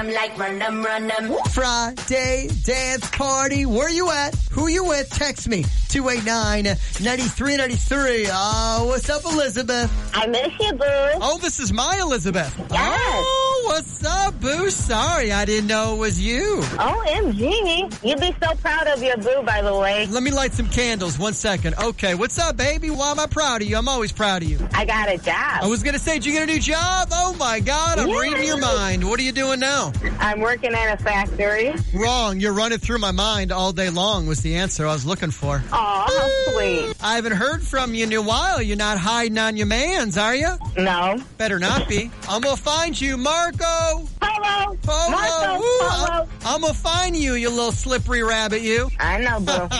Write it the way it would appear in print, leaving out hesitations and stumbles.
them like run them, run them. Friday dance party. Where you at? Who you with? Text me. 289-9393. Oh, what's up, Elizabeth? I miss you, boo. Oh, this is my Elizabeth. Yes. Oh, what's up, boo? Sorry, I didn't know it was you. OMG. You'd be so proud of your boo, by the way. Let me light some candles. 1 second. Okay, what's up, baby? Why am I proud of you? I'm always proud of you. I got a job. I was going to say, did you get a new job? Oh, my God. I'm reading your mind. What are you doing now? I'm working at a factory. Wrong. You're running through my mind all day long was the answer I was looking for. Aw, how sweet. I haven't heard from you in a while. You're not hiding on your mans, are you? No. Better not be. I'm going to find you, Marco. Polo. Polo. Marco, Woo. Polo. I'm going to find you, you little slippery rabbit, you. I know, boo.